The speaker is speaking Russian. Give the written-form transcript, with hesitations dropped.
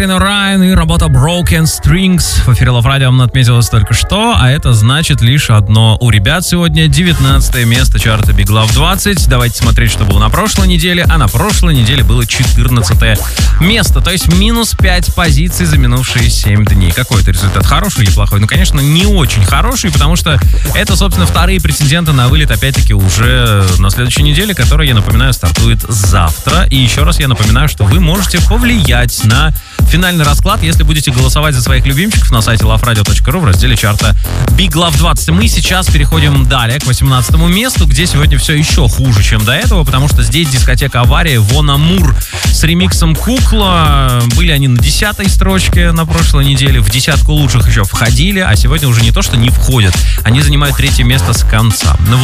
Райан и работа Broken Strings. В эфире Love Radio отметилось только что, а это значит лишь одно. У ребят сегодня 19 место чарта Big Love 20. Давайте смотреть, что было на прошлой неделе. А на прошлой неделе было 14 место. То есть минус 5 позиций за минувшие 7 дней. Какой это результат? Хороший или плохой? Ну, конечно, не очень хороший, потому что это, собственно, вторые претенденты на вылет, опять-таки, уже на следующей неделе, которая, я напоминаю, стартует завтра. И еще раз я напоминаю, что вы можете повлиять на финальный расклад, если будете голосовать за своих любимчиков на сайте loveradio.ru в разделе чарта Big Love 20. Мы сейчас переходим далее к 18 месту, где сегодня все еще хуже, чем до этого, потому что здесь дискотека «Авария», Вон Амур с ремиксом «Кукла». Были они на 10-й строчке на прошлой неделе, в десятку лучших еще входили, а сегодня уже не то, что не входят, они занимают 3-е место с конца.